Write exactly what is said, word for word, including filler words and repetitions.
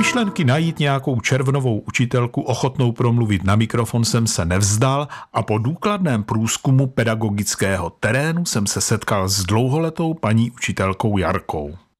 myšlenky najít nějakou červnovou učitelku ochotnou promluvit na mikrofon jsem se nevzdal a po důkladném průzkumu pedagogického terénu jsem se setkal s dlouholetou paní učitelkou Jarkou.